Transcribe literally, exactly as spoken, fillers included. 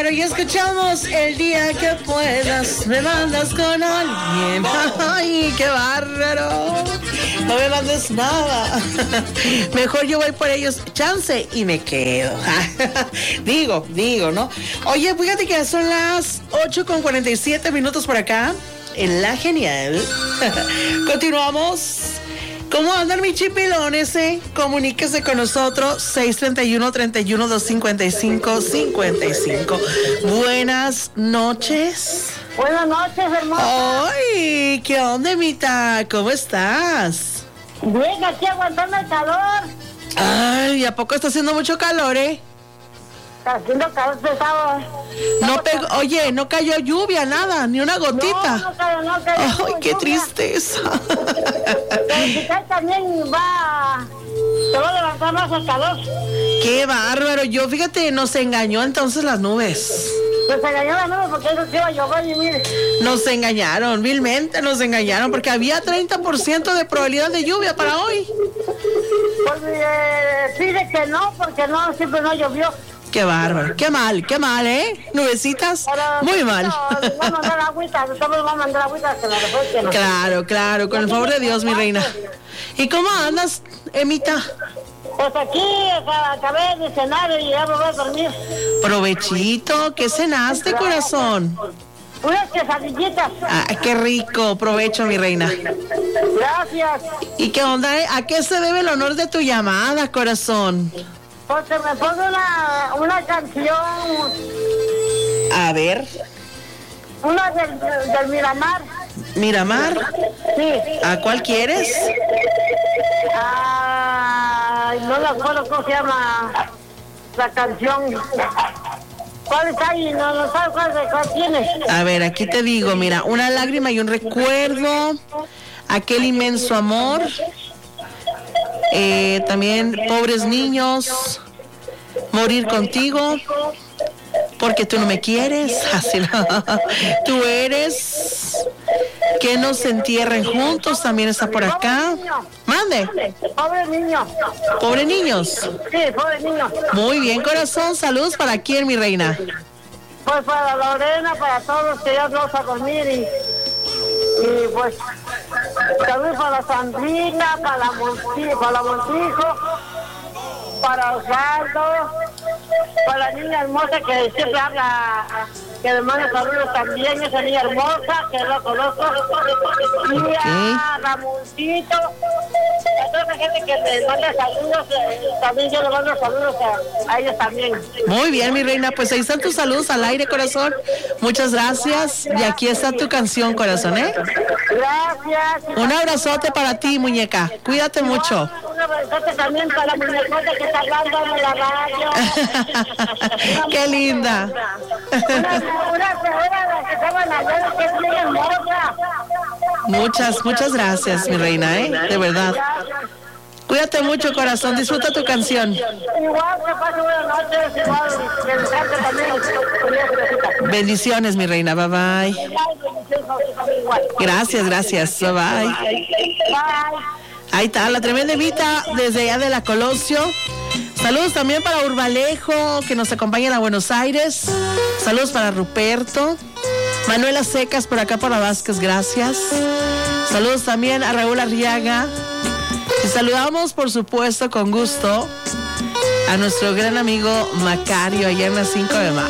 Bueno, y escuchamos El día que puedas, me mandas con alguien. Ay, qué bárbaro. No me mandes nada. Mejor yo voy por ellos, chance, y me quedo. digo, digo, ¿no? Oye, fíjate que son las ocho con cuarenta y siete minutos por acá, en La Genial. Continuamos. ¿Cómo andan mis chipilones, eh? Comuníquese con nosotros, seis tres uno, tres uno, dos cinco cinco, cinco cinco. Buenas noches. Buenas noches, hermosa. ¡Ay! ¿Qué onda, Mita? ¿Cómo estás? Bien, aquí aguantando el calor. Ay, ¿a poco está haciendo mucho calor, eh? Está haciendo calor pesado. No pegó, oye, no cayó lluvia, nada, ni una gotita. No, no cayó, no cayó. Ay, qué lluvia. Tristeza. Pero si cae también va, se va a levantar más el calor. Qué bárbaro. Yo, fíjate, nos engañó entonces las nubes. Pues se engañó la nube porque eso se iba a llover y mire. Nos engañaron, vilmente nos engañaron, porque había treinta por ciento de probabilidad de lluvia para hoy. Pues eh, pide que no, porque no, siempre no llovió. Qué bárbaro, qué mal, qué mal, ¿eh? Nubecitas, Pero, muy mal. No, les va a mandar agüita, les va a mandar agüita que la refresquen. Claro, claro, con el favor de Dios, mi reina. ¿Y cómo andas, Emita? Pues aquí acabé de cenar y ya me voy a dormir. Provechito, ¿qué cenaste, corazón? Unas quesadillitas. Ah, qué rico, provecho, mi reina. Gracias. ¿Y qué onda? eh? ¿A qué se debe el honor de tu llamada, corazón? Porque me pone una, una canción, A ver, una del, del Miramar. Miramar, Sí. ¿a cuál quieres? Ay, no me acuerdo cómo se llama la canción. ¿Cuál está ahí? No, no sabes cuál, cuál tiene. A ver, aquí te digo, mira, una lágrima y un recuerdo, aquel inmenso amor, eh, también pobres niños, morir contigo, porque tú no me quieres, así no. Tú eres, que nos entierren juntos, también está por acá. Mande. Pobre niño. Pobre niños. Sí, pobre niño. Muy bien, corazón, saludos para quién, mi reina. Pues para Lorena, para todos que ya vamos a dormir y, y pues saludos para la Sandrina, para la Montijo, para la Montijo, para Osvaldo, para la niña hermosa que siempre habla, que le manda saludos también, esa niña hermosa, que lo conozco, y a Ramoncito, a toda esa gente que le manda saludos, eh, también yo le mando saludos a, a ellos también. Muy bien, mi reina, pues ahí están tus saludos al aire, corazón. Muchas gracias. Y aquí está tu canción, corazón, ¿eh? Gracias. Un abrazote para ti, muñeca. Cuídate mucho. Un abrazote también para la muñecota que está hablando en la radio. Qué linda. Una, una señora que estaban allá, que es bien hermosa. Muchas, muchas gracias, mi reina, ¿eh? De verdad. Cuídate mucho, corazón. Disfruta tu canción. Igual, que pase buenas noches. Igual, que descanse también. Bendiciones, mi reina. Bye, bye. Gracias, gracias. Bye, bye. Bye. Ahí está, la tremenda Evita, desde allá de la Colosio. Saludos también para Urbalejo, que nos acompañan a Buenos Aires. Saludos para Ruperto. Manuela Secas, por acá para Vázquez, gracias. Saludos también a Raúl Arriaga. Y saludamos, por supuesto, con gusto, a nuestro gran amigo Macario, allá en la cinco de mayo.